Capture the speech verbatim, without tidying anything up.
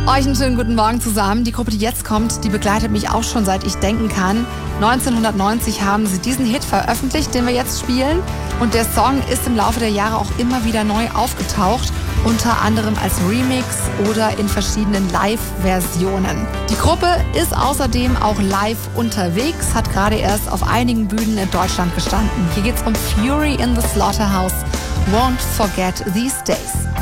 Euch einen schönen guten Morgen zusammen. Die Gruppe, die jetzt kommt, die begleitet mich auch schon seit ich denken kann. neunzehnhundertneunzig haben sie diesen Hit veröffentlicht, den wir jetzt spielen. Und der Song ist im Laufe der Jahre auch immer wieder neu aufgetaucht. Unter anderem als Remix oder in verschiedenen Live-Versionen. Die Gruppe ist außerdem auch live unterwegs, hat gerade erst auf einigen Bühnen in Deutschland gestanden. Hier geht's um Fury in the Slaughterhouse, Won't Forget These Days.